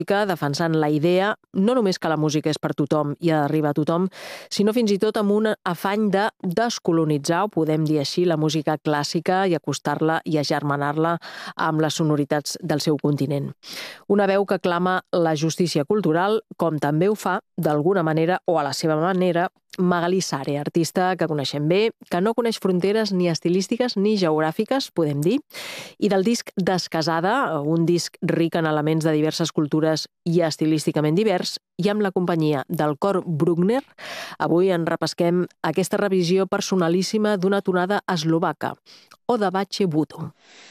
defensant la idea no només que la música és per tothom i ha d'arribar a tothom, sinó fins i tot amb un afany de descolonitzar, o podem dir així, la música clàssica i acostar-la i agermanar-la amb les sonoritats del seu continent. Una veu que clama la justícia cultural, com també ho fa, d'alguna manera, o a la seva manera, Magalí Sare, artista que coneixem bé, que no coneix fronteres ni estilístiques ni geogràfiques, podem dir, i del disc Descasada, un disc ric en elements de diverses cultures i estilísticament divers, i amb la companyia del cor Bruckner, avui en repesquem aquesta revisió personalíssima d'una tonada eslovaca, Oda Bache Budu.